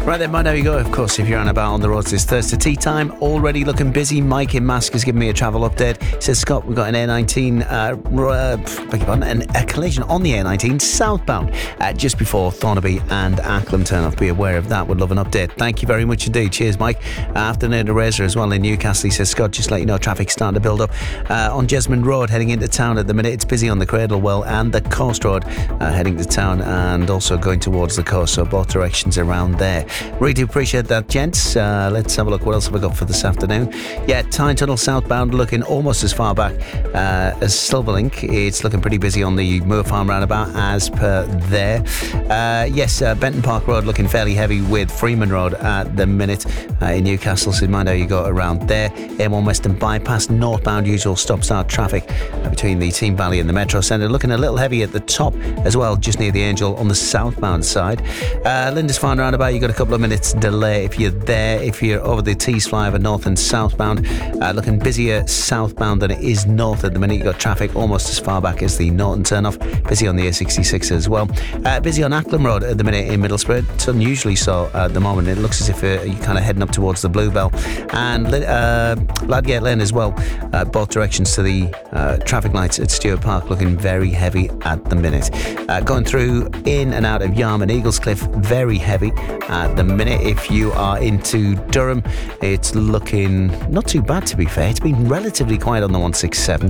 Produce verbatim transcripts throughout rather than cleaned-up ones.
Right then, mind how you go. Of course, if you're on about on the roads this Thursday tea time, already looking busy. Mike in Mask has given me a travel update. He says, Scott, we've got an A nineteen, uh, uh, beg your pardon, an, a collision on the A nineteen southbound uh, just before Thornaby and Acklam turn off. Be aware of that. Would love an update. Thank you very much indeed. Cheers, Mike. Uh, afternoon to Razor as well in Newcastle. He says, Scott, just let you know, traffic's starting to build up uh, on Jesmond Road heading into town at the minute. It's busy on the Cradlewell and the Coast Road uh, heading to town and also going towards the coast, so both directions around there. Really do appreciate that, gents. Uh, let's have a look. What else have I got for this afternoon? Yeah, Tyne Tunnel southbound looking almost as far back uh, as Silverlink. It's looking pretty busy on the Moor Farm roundabout as per there. Uh, yes, uh, Benton Park Road looking fairly heavy with Freeman Road at the minute uh, in Newcastle, so mind how you go around there. M one Western Bypass northbound, usual stop-start traffic uh, between the Team Valley and the Metro Centre. Looking a little heavy at the top as well, just near the Angel on the southbound side. Uh, Lindisfarne roundabout, you got a couple of minutes delay if you're there. If you're over the Tees flyover north and southbound, uh, looking busier southbound than it is north at the minute. You got traffic almost as far back as the Norton turnoff. Busy on the A sixty-six as well. Uh, busy on Acklam Road at the minute in Middlesbrough. It's unusually so at the moment. It looks as if uh, you're kind of heading up towards the Bluebell. And uh, Ladgate Lane as well. Uh, both directions to the uh, traffic lights at Stewart Park looking very heavy at the minute. Uh, going through in and out of Yarm and Eaglescliff, very heavy at the minute. If you are into Durham, it's looking not too bad, to be fair. It's been relatively quiet on the one sixty-seven.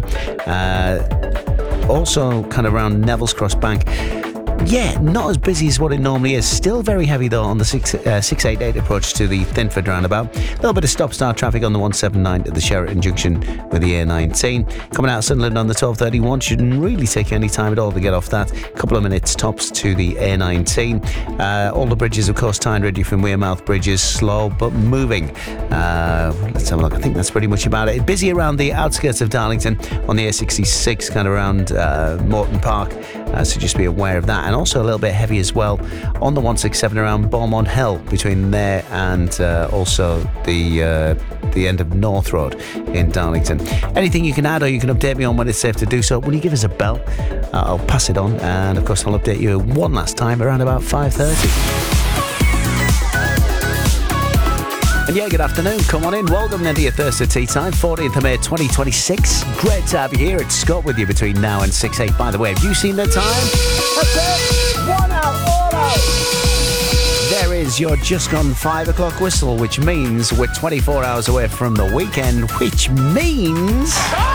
Uh, also kind of around Neville's Cross Bank. Yeah, not as busy as what it normally is. Still very heavy though on the six, uh, six eighty-eight approach to the Thinford roundabout. A little bit of stop-start traffic on the one seventy-nine to the Sheraton Junction with the A nineteen. Coming out of Sunderland on the twelve thirty-one. Shouldn't really take any time at all to get off that. A couple of minutes tops to the A nineteen. Uh, all the bridges, of course, Tyne Ridge from Wearmouth Bridges, slow but moving. Uh, let's have a look. I think that's pretty much about it. Busy around the outskirts of Darlington on the A sixty-six, kind of around uh, Morton Park. Uh, so just be aware of that. And also a little bit heavy as well on the one sixty-seven around Beaumont Hill, between there and uh, also the uh, the end of North Road in Darlington. Anything you can add or you can update me on when it's safe to do so, when you give us a bell, uh, I'll pass it on, and of course I'll update you one last time around about five thirty. And yeah, good afternoon. Come on in. Welcome into your Thursday tea time, fourteenth of May twenty twenty-six. Great to have you here. It's Scott with you between now and six eight. By the way, have you seen the time? That's it. One out, all out. There is your just gone five o'clock whistle, which means we're twenty-four hours away from the weekend, which means...